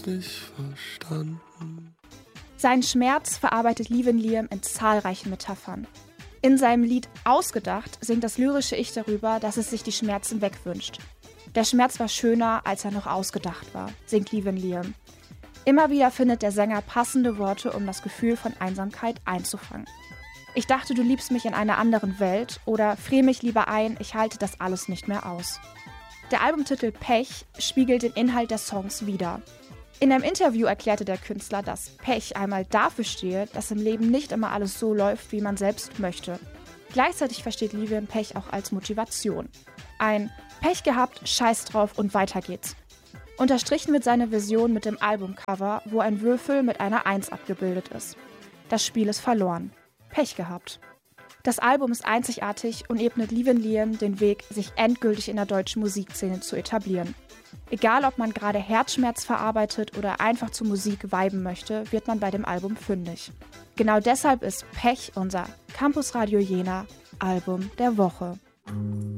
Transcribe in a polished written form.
hab's nicht verstanden. Seinen Schmerz verarbeitet Livan Liam in zahlreichen Metaphern. In seinem Lied Ausgedacht singt das lyrische Ich darüber, dass es sich die Schmerzen wegwünscht. Der Schmerz war schöner, als er noch ausgedacht war, singt Livan Liam. Immer wieder findet der Sänger passende Worte, um das Gefühl von Einsamkeit einzufangen. Ich dachte, du liebst mich in einer anderen Welt oder frier mich lieber ein, ich halte das alles nicht mehr aus. Der Albumtitel Pech spiegelt den Inhalt der Songs wider. In einem Interview erklärte der Künstler, dass Pech einmal dafür stehe, dass im Leben nicht immer alles so läuft, wie man selbst möchte. Gleichzeitig versteht Livan Pech auch als Motivation. Ein Pech gehabt, scheiß drauf und weiter geht's. Unterstrichen wird seine Vision mit dem Albumcover, wo ein Würfel mit einer 1 abgebildet ist. Das Spiel ist verloren. Pech gehabt. Das Album ist einzigartig und ebnet Livan Liam den Weg, sich endgültig in der deutschen Musikszene zu etablieren. Egal, ob man gerade Herzschmerz verarbeitet oder einfach zur Musik viben möchte, wird man bei dem Album fündig. Genau deshalb ist Pech unser Campus Radio Jena Album der Woche.